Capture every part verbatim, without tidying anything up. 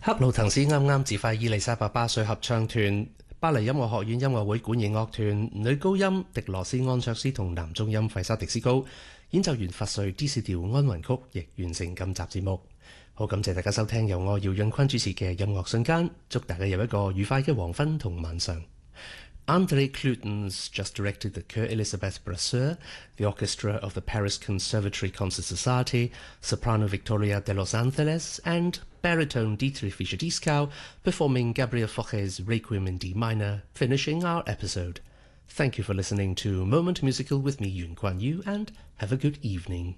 克魯滕斯啱啱指揮伊麗莎白巴瑞合唱團、巴黎音樂學院音樂會管弦樂團、女高音迪羅斯安卓斯同男中音費沙迪斯高演奏完佛瑞 D 小調安魂曲，亦完成今集節目。好感謝大家收聽由我姚潤坤主持嘅音樂瞬間，祝大家有一個愉快嘅黃昏同晚上。André Clutens just directed the Chœur Elisabeth Brasseur, the orchestra of the Paris Conservatory Concert Society, soprano Victoria de Los Angeles, and baritone Dietrich Fischer-Dieskau performing Gabriel Fauré's Requiem in D minor, finishing our episode. Thank you for listening to Moment Musical with me, Yun Kuan Yu, and have a good evening.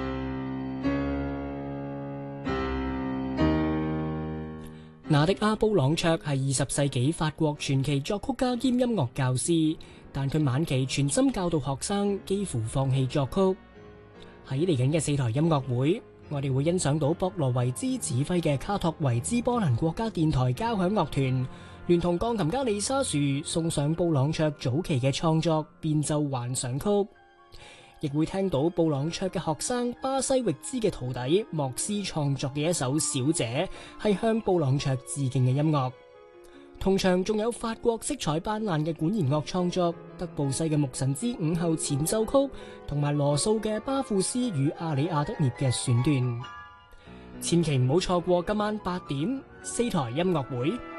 拿迪亞·布朗卓係二十世紀法國傳奇作曲家兼音樂教師，但佢晚期全心教導學生，幾乎放棄作曲。喺嚟緊嘅四台音樂會，我哋會欣賞到博羅維茲指揮嘅卡托維茲波蘭國家電台交響樂團，聯同鋼琴家李沙樹送上布朗卓早期嘅創作《變奏幻想曲》。亦會聽到布朗卓嘅學生巴西域茲嘅徒弟莫斯創作嘅一首小姐，係向布朗卓致敬嘅音樂。同場仲有法國色彩斑斕嘅管弦樂創作，德布西嘅《牧神之午後前奏曲》，同埋羅素嘅巴庫斯與阿里亞德涅嘅選段。千祈唔好錯過今晚八點四台音樂會。